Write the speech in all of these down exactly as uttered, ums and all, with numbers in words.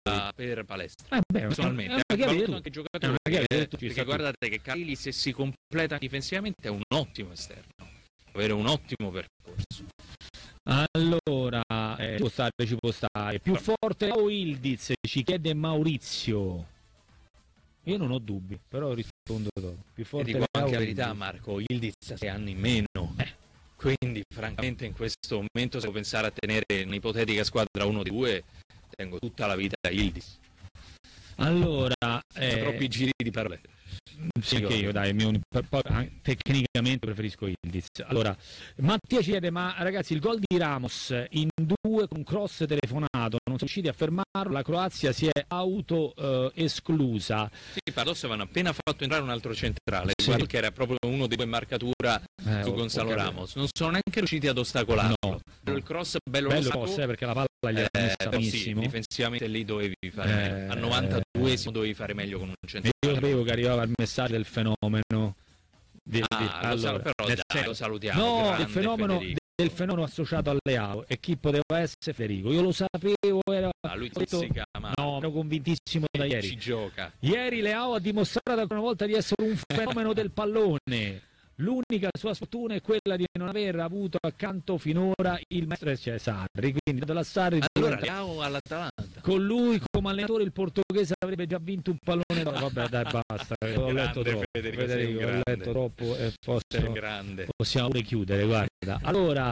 per palestra. Eh beh, personalmente, è una valuto tu. anche i È giocatori, una chiave eh, che tu ci perché sta guardate che Kalili, se si completa difensivamente, è un ottimo esterno, avere un ottimo percorso. Allora, eh, ci può stare, ci può stare. Più forte o Ildiz? Ci chiede Maurizio. Io non ho dubbi, però rispondo dopo. Più E forte dico Leao anche la o verità, Ildiz? Marco, Ildiz ha sei anni in meno, eh. Quindi francamente in questo momento, se devo pensare a tenere un'ipotetica squadra uno di due, tengo tutta la vita Ildiz. Allora, Senza eh, troppi giri di parole. sì, anche io, dai, mio, poi, tecnicamente preferisco Ildiz. Allora, Mattia ci chiede, ma ragazzi, il gol di Ramos in due con cross telefonato, non sono riusciti a fermarlo, la Croazia si è auto eh, esclusa. Sì, Pados avevano appena fatto entrare un altro centrale, Sì. che era proprio uno dei due in marcatura Eh, su ho- Gonzalo ho capito. Ramos. Non sono neanche riusciti ad ostacolarlo. No, no. Il cross bello, Bello lo posso, eh, perché la palla gli era eh, messa però sì, benissimo. difensivamente lì dovevi fare Eh, meglio. Al novantaduesimo dovevi fare meglio con un Io centrale. sapevo che arrivava il messaggio del fenomeno. Di- Ah, di- lo allora, sal- però nel dai, senso- lo salutiamo. No, grande del fenomeno, Federico. del fenomeno associato a Leao, e chi poteva essere Federico. Io lo sapevo, era Ah, lui ho detto- si chiama. no, ero convintissimo da Ci ieri. gioca. Ieri Leao ha dimostrato ancora una volta di essere un fenomeno del pallone. L'unica sua sfortuna è quella di non aver avuto accanto finora il maestro, cioè Sarri, quindi dalla Sarri Allora diventa- Leao all'Atalanta. con lui come allenatore il portoghese avrebbe già vinto un pallone d'oro. Vabbè, dai, basta, ho letto Grande troppo. Federico, sei un Federico, ho grande. letto troppo e Sei posso, grande. possiamo pure chiudere, guarda. Allora,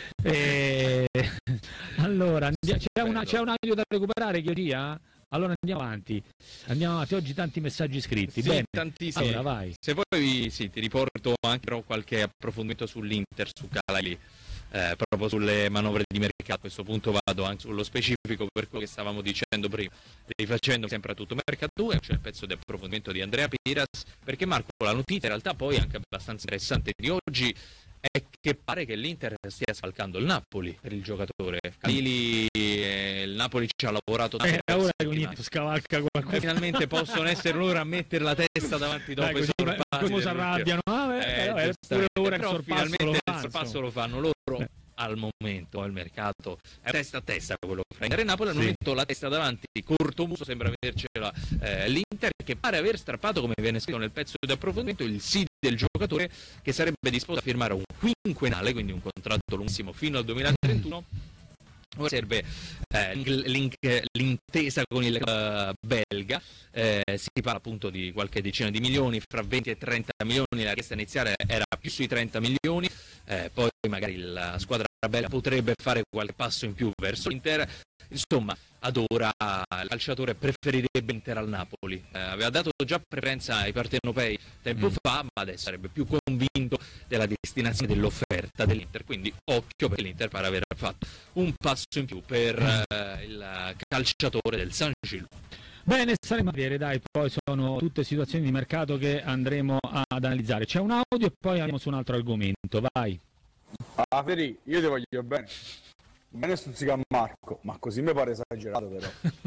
eh, allora andia- c'è, una, c'è un audio da recuperare, Chiodia? Allora andiamo avanti. Andiamo avanti, oggi tanti messaggi scritti. Sì, Bene. tantissimi. Allora, vai. Se vuoi, sì, ti riporto anche però qualche approfondimento sull'Inter, su Kalili, eh, proprio sulle manovre di mercato. A questo punto vado anche sullo specifico per quello che stavamo dicendo prima, rifacendo sempre a tutto mercato due, c'è il pezzo di approfondimento di Andrea Piras, perché Marco, la notizia in realtà poi anche abbastanza interessante di oggi è che pare che l'Inter stia sfalcando il Napoli per il giocatore. Kalili, eh, il Napoli ci ha lavorato Eh, tanto, ora che l'Inter scavalca e qualcuno. finalmente possono essere loro a mettere la testa davanti dopo Dai, i così, sorpassi come si dell'ultimo. arrabbiano. Ah, eh, Eh, però è giustamente. pure ora che Però sorpasso finalmente lo il fa, sorpasso insomma. lo fanno loro. Al momento il mercato è testa a testa quello che fa Inter e Napoli. Al Sì. momento la testa davanti, cortomuso sembra avercela eh, l'Inter, che pare aver strappato, come viene scritto nel pezzo di approfondimento, il sì del giocatore, che sarebbe disposto a firmare un quinquennale, quindi un contratto lunghissimo fino al duemilatrentuno. Ora serve eh, l'in- l'intesa con il uh, belga, eh, si parla appunto di qualche decina di milioni, fra venti e trenta milioni, la richiesta iniziale era più sui trenta milioni, eh, poi magari la squadra belga potrebbe fare qualche passo in più verso l'Inter. Insomma, ad ora il calciatore preferirebbe Inter al Napoli, eh, aveva dato già preferenza ai partenopei tempo Mm. fa, ma adesso sarebbe più convinto della destinazione dell'offerta dell'Inter, quindi occhio, perché l'Inter pare aver fatto un passo in più per eh, il calciatore del San Gil. Bene, staremo a vedere, dai, poi sono tutte situazioni di mercato che andremo ad analizzare. C'è un audio e poi andiamo su un altro argomento, vai. Ah, Feri, io ti voglio bene. Bene stuzzica Marco, ma così mi pare esagerato però.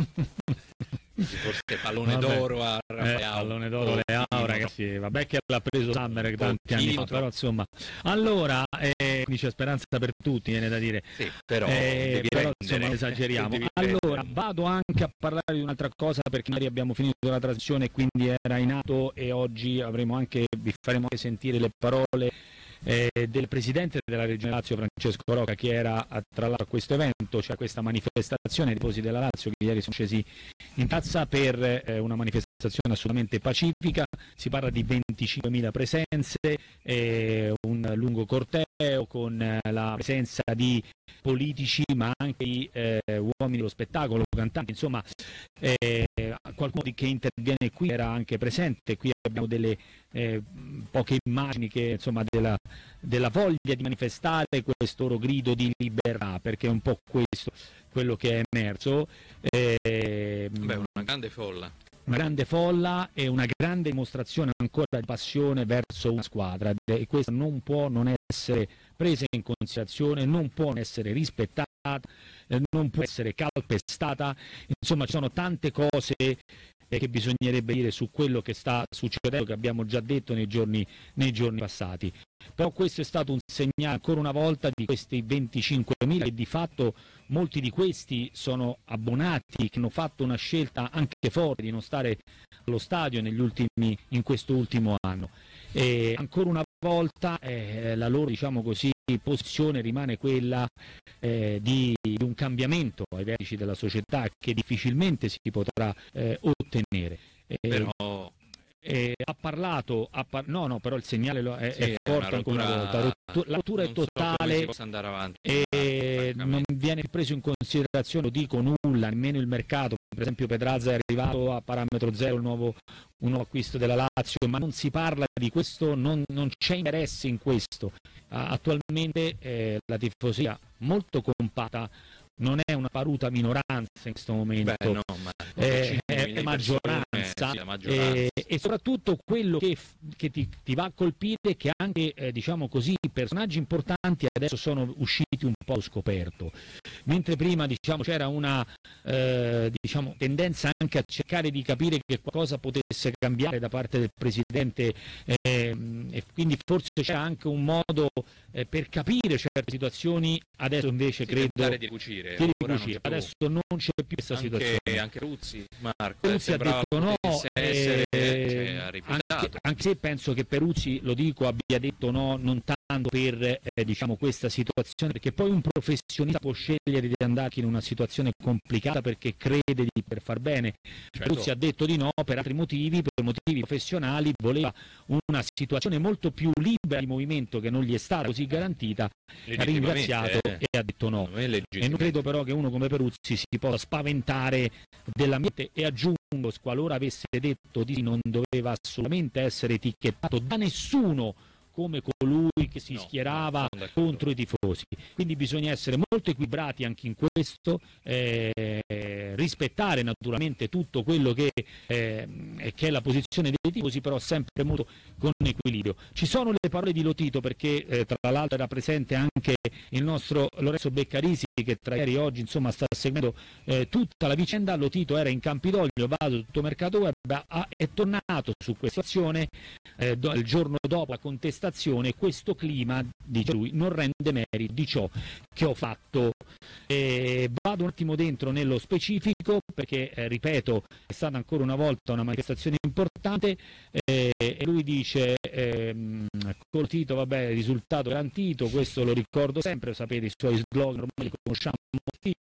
Forse pallone Vabbè. d'oro a Eh, Rafael. pallone d'oro Leao, ragazzi, vabbè che l'ha preso Summer tanti anni fa, Pochino però insomma. Allora, eh, quindi c'è speranza per tutti, viene da dire. Sì, però, Eh, devi però rendere. insomma esageriamo. Devi Allora, rendere. vado anche a parlare di un'altra cosa, perché ieri abbiamo finito la trasmissione, quindi era in atto, e oggi avremo anche, vi faremo anche sentire le parole eh, del presidente della Regione Lazio, Francesco Roca, che era a, tra l'altro a questo evento, cioè a questa manifestazione dei tifosi della Lazio, che ieri sono scesi in piazza per eh, una manifestazione assolutamente pacifica. Si parla di venticinquemila presenze, eh, un lungo corteo con eh, la presenza di politici, ma anche di eh, uomini dello spettacolo, cantanti, insomma eh, qualcuno di, che interviene qui era anche presente. Qui abbiamo delle eh, poche immagini che, insomma, della, della voglia di manifestare questo loro grido di libertà, perché è un po' questo quello che è emerso. Eh, Beh, una grande folla. una grande folla e una grande dimostrazione ancora di passione verso una squadra, e questa non può non essere presa in considerazione, non può non essere rispettata, eh, non può essere calpestata. Insomma, ci sono tante cose e che bisognerebbe dire su quello che sta succedendo, che abbiamo già detto nei giorni, nei giorni passati. Però questo è stato un segnale ancora una volta di questi venticinquemila, e di fatto molti di questi sono abbonati che hanno fatto una scelta anche forte di non stare allo stadio negli ultimi, in questo ultimo anno. E ancora una volta eh, la loro, diciamo così, posizione rimane quella eh, di, di un cambiamento ai vertici della società che difficilmente si potrà eh, ottenere. Eh, Però... Eh, ha parlato, ha par- no, no, però il segnale lo- è, Sì, è forte è ancora una volta. Rottu- la rottura è totale, so andare avanti, e non viene preso in considerazione, lo dico, nulla, nemmeno il mercato. Per esempio Pedrazza è arrivato a parametro zero, il nuovo, un nuovo acquisto della Lazio, ma non si parla di questo, non, non c'è interesse in questo. Uh, attualmente eh, la tifoseria molto compatta, non è una paruta minoranza in questo momento. Beh, no, ma è, è, è maggioranza, persone, sì, maggioranza. E, e soprattutto quello che, che ti, ti va a colpire è che anche eh, diciamo così, personaggi importanti adesso sono usciti un po' allo scoperto, mentre prima diciamo, c'era una eh, diciamo, tendenza anche a cercare di capire che qualcosa potesse cambiare da parte del presidente, eh, e quindi forse c'era anche un modo eh, per capire certe situazioni. Adesso invece sì, credo di ricucire, di ricucire. Adesso non c'è più questa anche, situazione. Anche Ruzzi, Marco, Ruzzi ha detto no, essere, eh, cioè, ha anche, anche se penso che Peruzzi, lo dico, abbia detto no non tanto per eh, diciamo, questa situazione, perché poi un professionista può scegliere di andare in una situazione complicata perché crede di poter far bene. Certo. Peruzzi ha detto di no per altri motivi, per motivi professionali, voleva una situazione molto più libera di movimento che non gli è stata così garantita, ha ringraziato eh. e ha detto no. E non credo però che uno come Peruzzi si possa spaventare dell'ambiente, e aggiungo, qualora avesse detto di sì, non doveva assolutamente essere etichettato da nessuno come colui che si no, schierava no, contro i tifosi. Quindi bisogna essere molto equilibrati anche in questo, eh, rispettare naturalmente tutto quello che, eh, che è la posizione dei tifosi, però sempre molto con equilibrio. Ci sono le parole di Lotito, perché eh, tra l'altro era presente anche il nostro Lorenzo Beccarisi, che tra ieri e oggi insomma sta seguendo eh, tutta la vicenda. Lotito era in Campidoglio, vado tutto mercato web, ha, è tornato su questa azione eh, do, il giorno dopo la contestazione. Questo clima, dice lui, non rende merito di ciò che ho fatto. Eh, vado un attimo dentro nello specifico, perché eh, ripeto, è stata ancora una volta una manifestazione importante, eh, e lui dice ehm, col Tito, vabbè, risultato garantito, questo lo ricordo sempre, sapete i suoi slogan, ormai li conosciamo molti.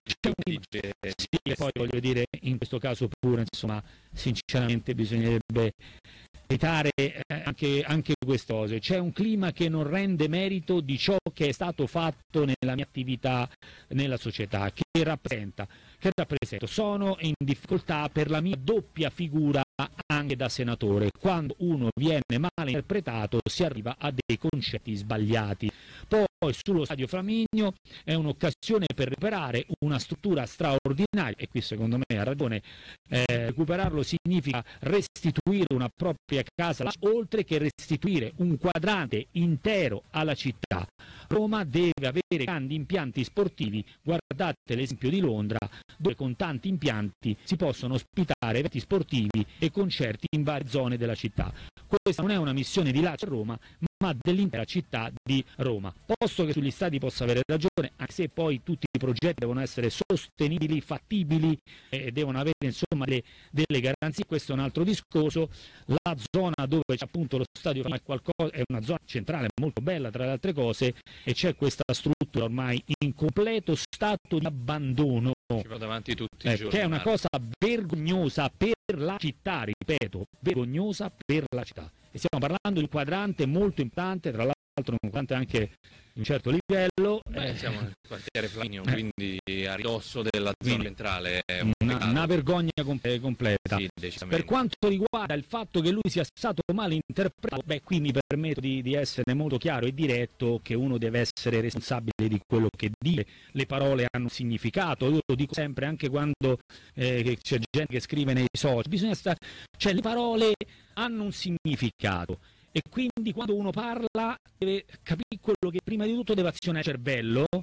Sì, e poi voglio dire, in questo caso pure, insomma, sinceramente bisognerebbe evitare anche, anche queste cose. C'è un clima che non rende merito di ciò che è stato fatto nella mia attività nella società, che rappresenta, che rappresento. Sono in difficoltà per la mia doppia figura anche da senatore. Quando uno viene male interpretato si arriva a dei concetti sbagliati. Poi sullo stadio Flaminio è un'occasione per recuperare una struttura straordinaria, e qui secondo me ha ragione, eh, recuperarlo significa restituire una propria casa, oltre che restituire un quadrante intero alla città. Roma deve avere grandi impianti sportivi, guardate l'esempio di Londra, dove con tanti impianti si possono ospitare eventi sportivi e concerti in varie zone della città. Questa non è una missione di Lazio a Roma, ma dell'intera città di Roma. Posto che sugli stadi possa avere ragione, anche se poi tutti i progetti devono essere sostenibili, fattibili e devono avere insomma le, delle garanzie, questo è un altro discorso. La zona dove c'è appunto lo stadio è, qualcosa, è una zona centrale molto bella tra le altre cose, e c'è questa struttura ormai in completo stato di abbandono. Ci vado avanti tutti eh, i giorni. Che è una cosa vergognosa per la città, ripeto, vergognosa per la città. E stiamo parlando di un quadrante molto importante, tra l'altro un quadrante anche di un certo livello. Beh, eh, siamo nel quartiere Flaminio, eh, quindi a ridosso della zona centrale. È un una, una vergogna comp- completa. Sì, per quanto riguarda il fatto che lui sia stato mal interpretato, beh, qui mi permetto di, di essere molto chiaro e diretto, che uno deve essere responsabile di quello che dice. Le parole hanno un significato, io lo dico sempre anche quando eh, c'è gente che scrive nei social, bisogna stare, cioè le parole hanno un significato, e quindi quando uno parla deve capire quello che prima di tutto deve azionare il cervello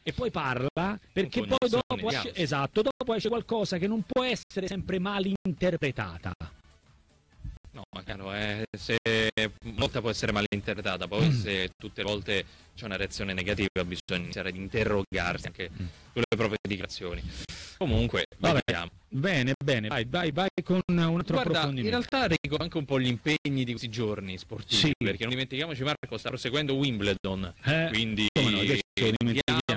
e poi parla, perché Con poi dopo cognizione di esce, causa. esatto, dopo esce qualcosa che non può essere sempre mal interpretata. No, ma chiaro, eh, se una volta può essere malinterpretata, poi se tutte le volte c'è una reazione negativa bisogna iniziare ad interrogarsi anche sulle proprie dichiarazioni. Comunque, Vabbè, vediamo. Bene, bene, vai, vai, vai con un altro Guarda, in approfondimento. realtà ricordo anche un po' gli impegni di questi giorni sportivi, Sì. perché non dimentichiamoci, Marco sta proseguendo Wimbledon, Eh, quindi come no, adesso lo dimentichiamo.